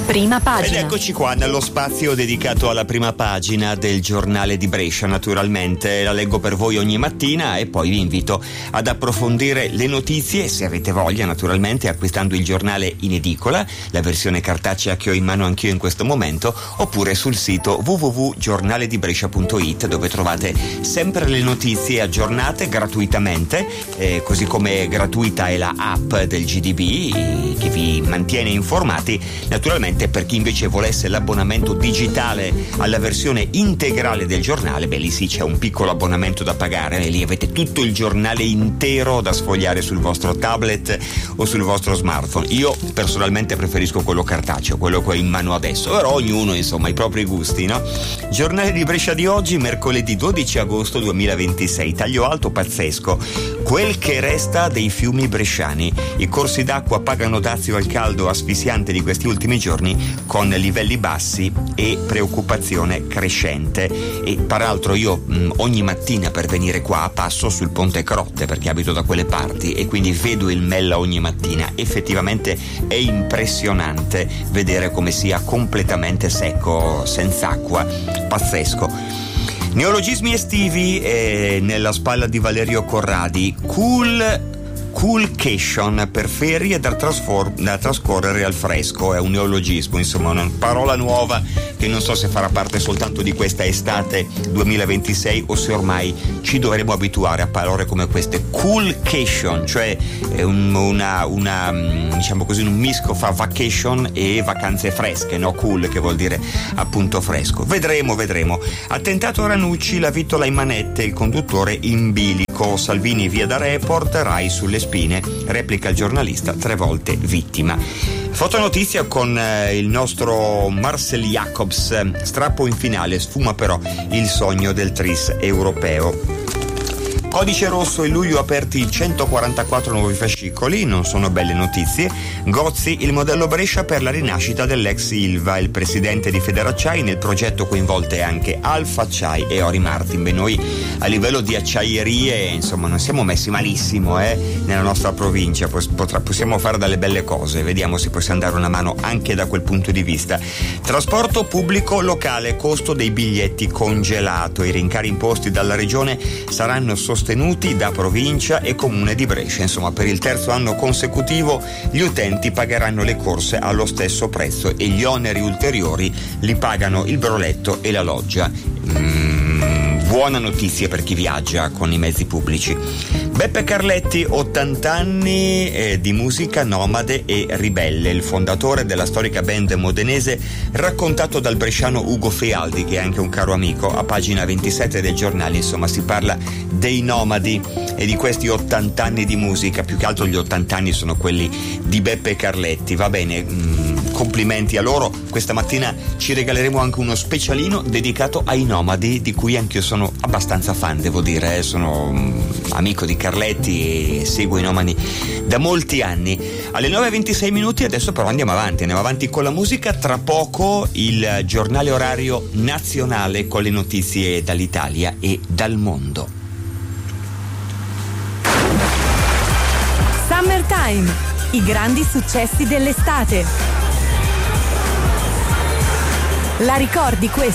Prima pagina. Ed eccoci qua nello spazio dedicato alla prima pagina del giornale di Brescia. Naturalmente la leggo per voi ogni mattina e poi vi invito ad approfondire le notizie, se avete voglia, naturalmente acquistando il giornale in edicola, la versione cartacea che ho in mano anch'io in questo momento, oppure sul sito www.giornaledibrescia.it, dove trovate sempre le notizie aggiornate gratuitamente, così come gratuita è la app del GDB che vi mantiene informati. Naturalmente per chi invece volesse l'abbonamento digitale alla versione integrale del giornale, beh, lì sì c'è un piccolo abbonamento da pagare e lì avete tutto il giornale intero da sfogliare sul vostro tablet o sul vostro smartphone. Io personalmente preferisco quello cartaceo, quello che ho in mano adesso, però ognuno insomma ha i propri gusti, no? Giornale di Brescia di oggi, mercoledì 12 agosto 2026, taglio alto pazzesco, quel che resta dei fiumi bresciani. I corsi d'acqua pagano dazio al caldo asfissiante di questi ultimi giorni, con livelli bassi e preoccupazione crescente. E peraltro io ogni mattina per venire qua passo sul Ponte Crotte, perché abito da quelle parti, e quindi vedo il Mella ogni mattina. Effettivamente è impressionante vedere come sia completamente secco, senza acqua, pazzesco. Neologismi estivi nella spalla di Valerio Corradi. Coolcation per ferie da trascorrere al fresco, è un neologismo, insomma una parola nuova che non so se farà parte soltanto di questa estate 2026 o se ormai ci dovremo abituare a parole come queste. Coolcation, cioè diciamo così, un misco fra vacation e vacanze fresche, no? Cool, che vuol dire appunto fresco. Vedremo. Attentato a Ranucci, la vittola in manette, il conduttore in bilico. Salvini via da report, Rai sulle spine, replica il giornalista 3 volte vittima. Fotonotizia con il nostro Marcel Jacobs, strappo in finale, sfuma però il sogno del tris europeo. Codice rosso, in luglio aperti 144 nuovi fascicoli, non sono belle notizie. Gozzi, il modello Brescia per la rinascita dell'ex Ilva, il presidente di Federacciai, nel progetto coinvolte anche Alfa Acciai e Ori Martin. Beh, noi a livello di acciaierie insomma non siamo messi malissimo nella nostra provincia, possiamo fare delle belle cose, vediamo se possiamo dare una mano anche da quel punto di vista. Trasporto pubblico locale, costo dei biglietti congelato, i rincari imposti dalla regione saranno sostenuti da provincia e comune di Brescia. Insomma, per il terzo anno consecutivo gli utenti pagheranno le corse allo stesso prezzo e gli oneri ulteriori li pagano il broletto e la loggia. Buona notizia per chi viaggia con i mezzi pubblici. Beppe Carletti, 80 anni di musica nomade e ribelle, il fondatore della storica band modenese, raccontato dal bresciano Ugo Fealdi, che è anche un caro amico. A pagina 27 del giornale insomma si parla dei nomadi e di questi 80 anni di musica. Più che altro gli 80 anni sono quelli di Beppe Carletti, va bene, complimenti a loro. Questa mattina ci regaleremo anche uno specialino dedicato ai nomadi, di cui anch'io sono abbastanza fan, devo dire, sono amico di Carletti e seguo i nomadi da molti anni. Alle 9:26 adesso però andiamo avanti con la musica. Tra poco il giornale orario nazionale con le notizie dall'Italia e dal mondo. Summertime, i grandi successi dell'estate. La ricordi questa?